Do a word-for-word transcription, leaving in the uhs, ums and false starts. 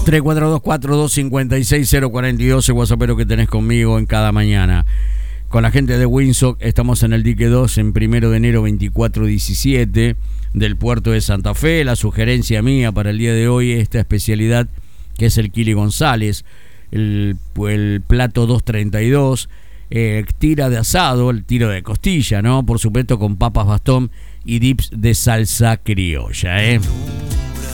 tres cuatro dos cuatro dos cinco seis cero cuatro dos, el WhatsAppero que tenés conmigo en cada mañana. Con la gente de Winsock estamos en el dique dos en primero de enero veinticuatro diecisiete del puerto de Santa Fe. La sugerencia mía para el día de hoy es esta especialidad que es el Kili González, el, el plato dos treinta y dos, eh, tira de asado, el tiro de costilla, ¿no? Por supuesto con papas bastón y dips de salsa criolla, ¿eh?